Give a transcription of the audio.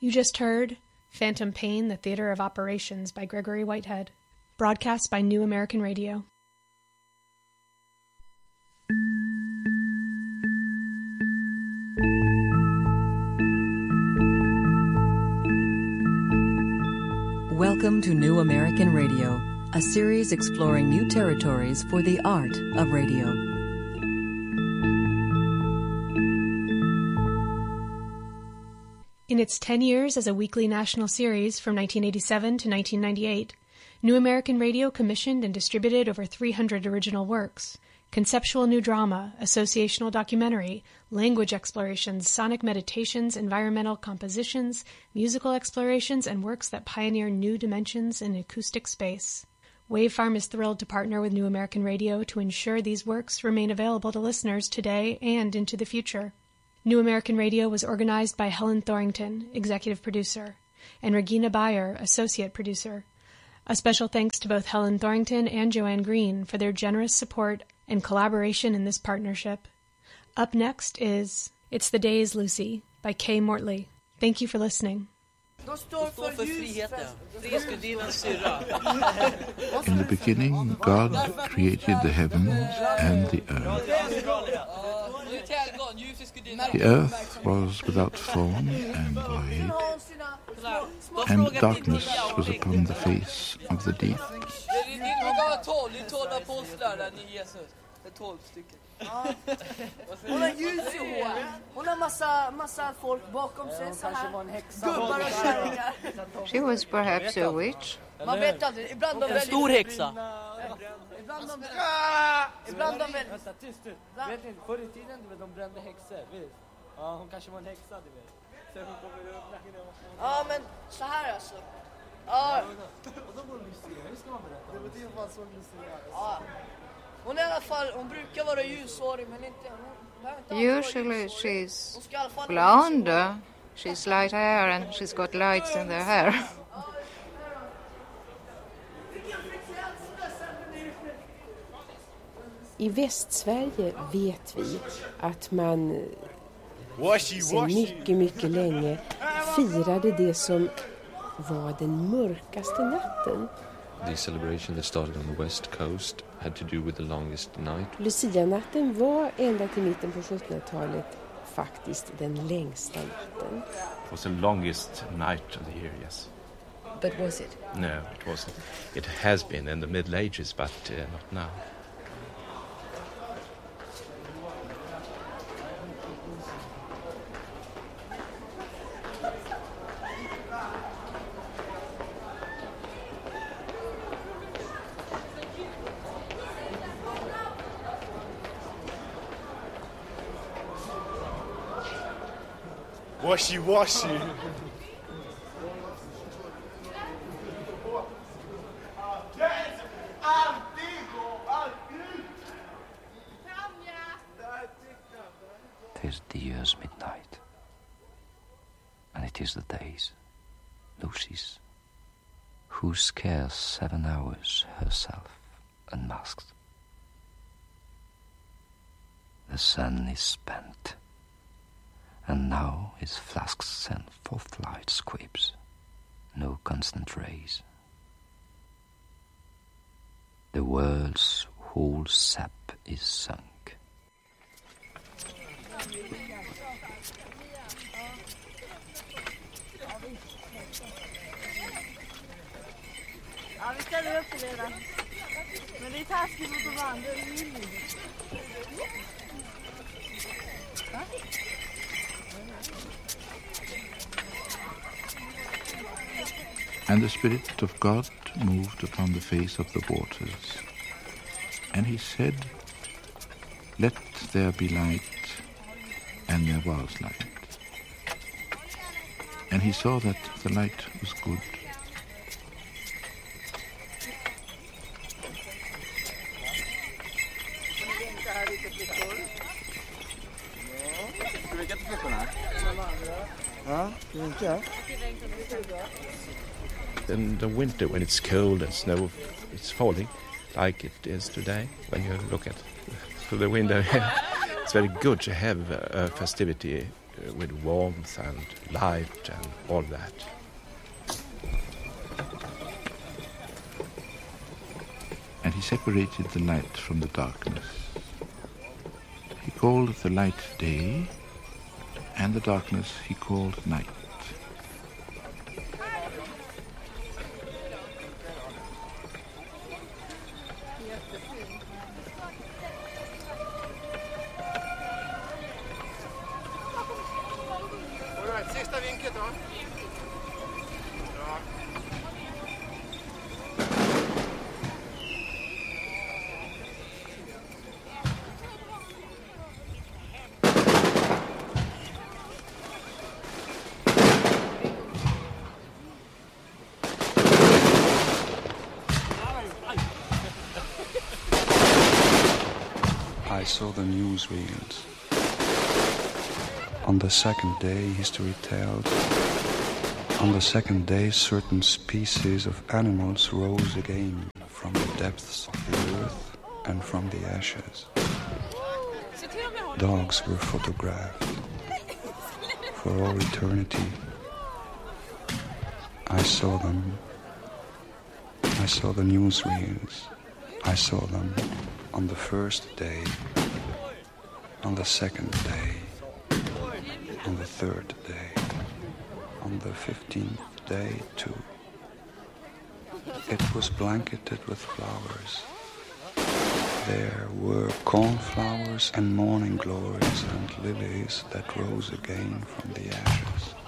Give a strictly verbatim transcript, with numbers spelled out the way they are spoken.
You just heard Phantom Pain, The Theater of Operations by Gregory Whitehead, broadcast by New American Radio. Welcome to New American Radio, a series exploring new territories for the art of radio. In its ten years as a weekly national series from nineteen eighty-seven to nineteen ninety-eight, New American Radio commissioned and distributed over three hundred original works: conceptual new drama, associational documentary, language explorations, sonic meditations, environmental compositions, musical explorations, and works that pioneer new dimensions in acoustic space. Wavefarm is thrilled to partner with New American Radio to ensure these works remain available to listeners today and into the future. New American Radio was organized by Helen Thorington, executive producer, and Regina Bayer, associate producer. A special thanks to both Helen Thorington and Joanne Green for their generous support and collaboration in this partnership. Up next is It's the Days, Lucy by Kay Mortley. Thank you for listening. De står för friheten. In the beginning, God created the heavens and the earth. The earth was without form and void, and darkness was upon the face of the deep. Hon har ljus i hår. Hon har massa, massa folk bakom sig så här. Gubbar och kärringar. She was perhaps a witch. Man vet aldrig. Ibland de väldigt... En stor häxa. Ibland de väldigt... Ibland de väldigt... Vänta, tyst du. Vet inte, förr i tiden du vet, de brände häxor, visst? Ja, hon kanske var en häxa, du vet. Sen hon kommer upp, ja, men så här alltså. Ja. Och då går hon lyssna. Hur ska man berätta? Det var det man såg lyssna. Ja. Hon är i alla fall, hon brukar vara ljushårig, men inte... Hon, usually she's blonde. She's light hair and she's got lights in their hair. I Västsverige vet vi att man sedan mycket, mycket länge firade det som var den mörkaste natten. The celebration that started on the west coast had to do with the longest night. Lucia-natten var ända till mitten på sjuttonhundratalet faktiskt den längsta natten. It was the longest night of the year, yes. But was it? No, it wasn't. It has been in the Middle Ages, but uh, not now. Washy, washy. Tis the year's midnight, and it is the days, Lucy's, who scarce seven hours herself unmasked. The sun is spent, and now his flasks send forth light squibs, no constant rays. The world's whole sap is sunk. Ja, vi ställer upp det redan. Men det är taskigt mot de andra. And the Spirit of God moved upon the face of the waters. And he said, Let there be light, and there was light. And he saw that the light was good. In the winter, when it's cold and snow is falling, like it is today, when you look at through the window, it's very good to have a festivity uh, with warmth and light and all that. And he separated the light from the darkness. He called the light day, and the darkness he called night. I saw the newsreels. On the second day, history told, on the second day, certain species of animals rose again from the depths of the earth and from the ashes. Dogs were photographed for all eternity. I saw them. I saw the newsreels. I saw them on the first day, on the second day, on the third day, on the fifteenth day too. It was blanketed with flowers. There were cornflowers and morning glories and lilies that rose again from the ashes.